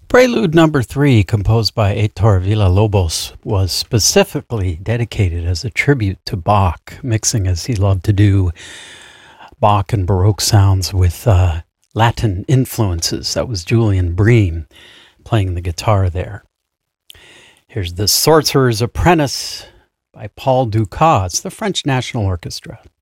Prelude number 3, composed by Heitor Villa-Lobos, was specifically dedicated as a tribute to Bach, mixing as he loved to do Bach and Baroque sounds with Latin influences. That was Julian Bream playing the guitar there. Here's The Sorcerer's Apprentice by Paul Dukas. It's the French National Orchestra.